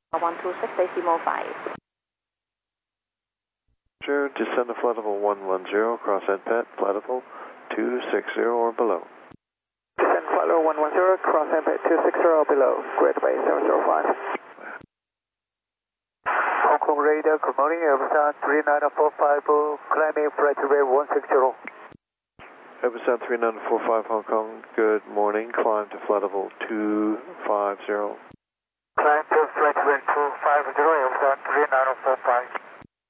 126 decimal 5. Sure, descend to flight level 110, cross NPAT, flight level 260 or below. Descend flight level 110, cross NPAT 260 or below, Greater Bay 705. Hong Kong radar, good morning, Amazon 3945, climbing flight rate 160. Amazon 3945 Hong Kong, good morning, climb to flight level 250. Climb to flight rate 250, Amazon 3945.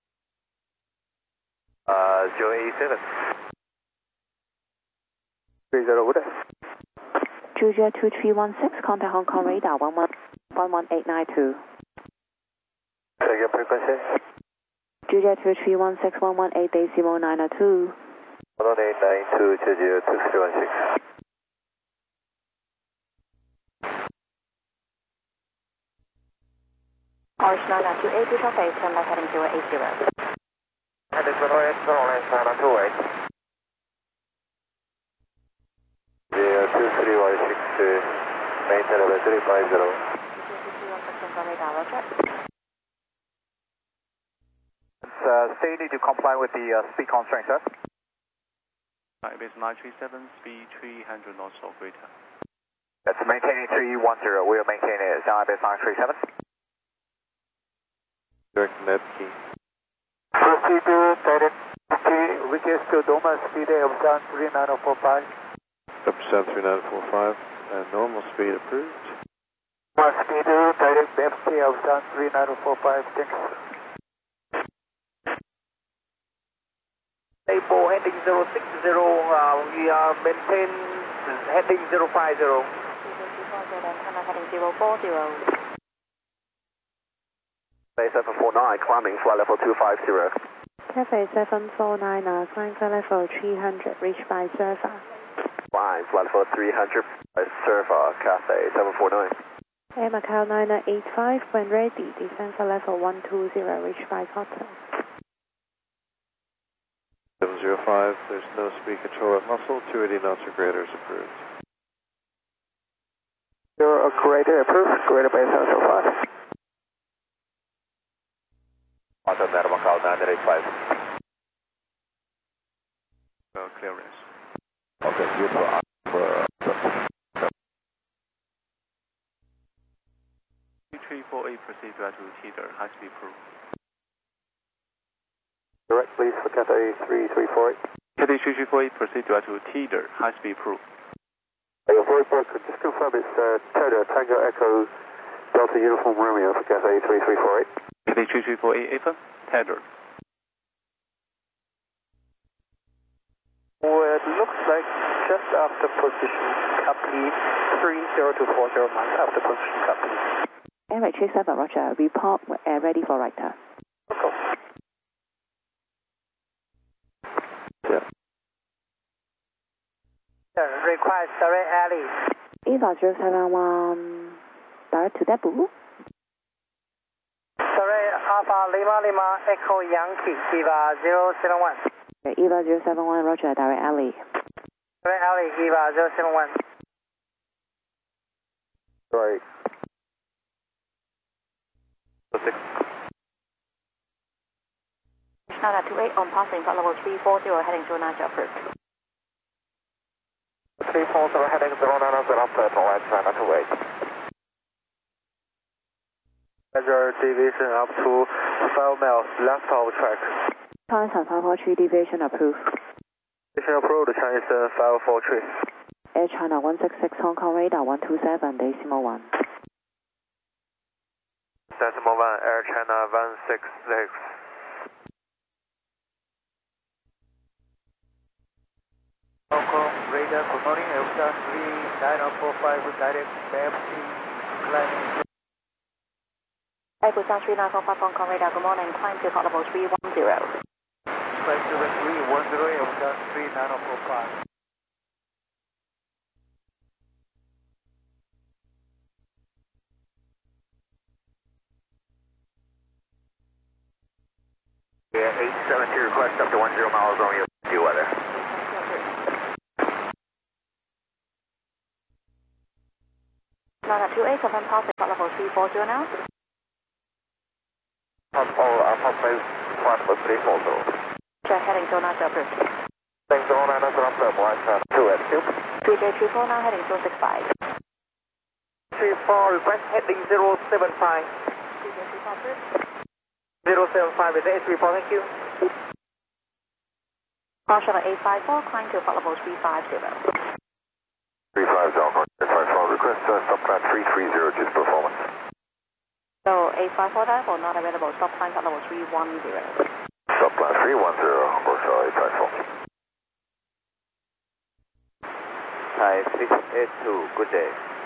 087. 30 wood. Georgia 2316, contact Hong Kong radar 11892. Second frequency. Georgia 2316 118 decimal 902. 11892, Georgia 2316. Orange 928, Bishop Bay, turn left heading 080. Heading 080, 928. 2316, maintain level 350. Stay need to comply with the speed constraint, sir. Ibis 937, speed 300 knots or greater. That's maintaining 310. We are maintaining it. Ibis 937. Direct net key. Proceed to direct key, request to Doma speed Amazon 3945. Amazon 3945, and normal speed approved. Speed direct FT Amazon 3945, thanks. Table heading 060, we are maintain heading 050. Heading 040. Bay 749, climbing flight level 250. Cafe 749, climb flight level 300, reach by Surfer. Climb flight level 300, by Surfer, Cafe 749. Air Macau 9985, when ready, descend flight level 120, reach by Cotton. 705, there's no speed control at muscle, 280 knots or greater is approved. You're a greater approved, Greater Bay 705. Awesome, Air Macau 9985. Clearance. Okay, beautiful. 3348, proceed to Teeter, high speed proof. Direct, please, for Cathay 3348. Cathay 3348, proceed to Teeter, high speed proof. Your voice could just confirm it's Tether, Tango Echo, Delta Uniform Romeo for Cathay 3348. Cathay 3348, affirm, Tether. Well, it looks like just after position, copy 30240 miles after position, copy. Air 37, roger, report ready for right turn. Okay. Request direct alley. Eva 071, direct to depot. Direct Alpha Lima Lima Echo Yankee, Eva 071. Eva 071, roger, direct alley. Direct alley, Eva 071. Right. 6. 928 on passing flight level 340, heading 090 approved. 340 heading 090, platform right 928. Measure deviation up to 5 miles left of track. Chinese 543 deviation approved. Deviation approved, Chinese 543. Air China 166 Hong Kong radar 127 decimal 1. Decimal 1, Air China 166. Hong Kong radar, good morning, Amazon 3945, direct FT, climbing. Airbus 3945 Hong Kong radar, good morning, climb to flight level 310. Flight level 310, Amazon 3945. Yeah, 872 request up to 10 miles on your view weather. Nine 28, confirm passing flight level 340 now. All Papa flight was 340. Check heading zone now to approach. Thanks, zone 9, that's an upset, line 2 at 2. 3J34 now heading 065. 34, request heading 075. 3J34 approved. 075 is A34, thank you. Marshall 854, climb to flight level 350. 350, Alpha 854, request stop climb 330, just performance. So 854 dial not available, stop climb flight level 310. Stop climb 310, Marshall 854. Thai 682, good day.